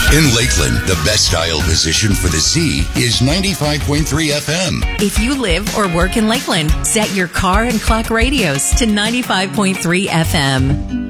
In Lakeland, the best dial position for the sea is 95.3 FM. If you live or work in Lakeland, set your car and clock radios to 95.3 FM.